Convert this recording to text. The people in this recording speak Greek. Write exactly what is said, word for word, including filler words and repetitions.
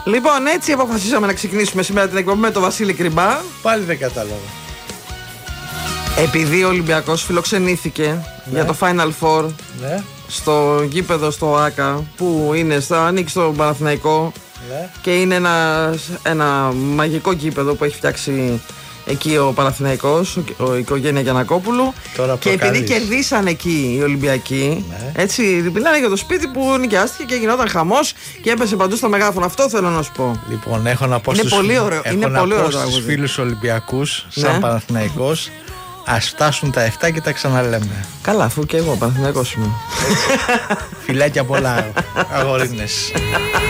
Λοιπόν, έτσι αποφασίσαμε να ξεκινήσουμε σήμερα την εκπομπή με τον Βασίλη Κρυμπά. Πάλι δεν κατάλαβα. Επειδή ο Ολυμπιακός φιλοξενήθηκε ναι. για το Final Four ναι. στο γήπεδο στο ΆΚΑ που είναι στα, ανήκει στο Παναθηναϊκό ναι. και είναι ένα, ένα μαγικό γήπεδο που έχει φτιάξει εκεί ο Παναθηναϊκός, ο, ο οικογένεια Γιαννακόπουλου. Τώρα και επειδή κερδίσαν εκεί οι Ολυμπιακοί, ναι. έτσι μιλάνε για το σπίτι που νοικιάστηκε και γινόταν χαμός και έπεσε παντού στα μεγάφωνα. Αυτό θέλω να σου πω. Λοιπόν, έχω να πω είναι στους, πολύ ωραίο, έχω είναι να πολύ πω ωραίο στους φίλους Ολυμπιακούς, σαν ναι. Παναθηναϊκός, ας φτάσουν τα εφτά και τα ξαναλέμε. Καλά, αφού και εγώ Παναθηναϊκός είμαι. Φιλάκια πολλά, αγορίνες.